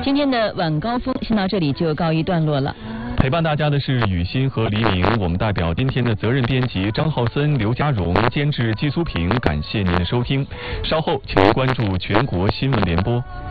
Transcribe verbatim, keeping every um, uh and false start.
今天的晚高峰先到这里就告一段落了。 陪伴大家的是雨欣和黎明，我们代表今天的责任编辑张浩森、刘家荣，监制季苏平，感谢您的收听。稍后请您关注全国新闻联播。